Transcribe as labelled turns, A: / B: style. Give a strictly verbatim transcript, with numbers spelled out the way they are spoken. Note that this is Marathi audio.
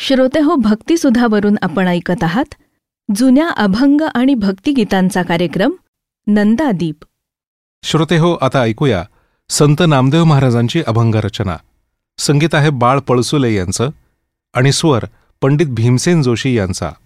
A: श्रोतेहो, भक्तिसुधावरून आपण ऐकत आहात जुन्या अभंग आणि भक्तिगीतांचा कार्यक्रम नंदादीप.
B: श्रोतेहो, आता ऐकूया संत नामदेव महाराजांची अभंग रचना. संगीत आहे बाळ पळसुले यांचं आणि स्वर पंडित भीमसेन जोशी यांचा.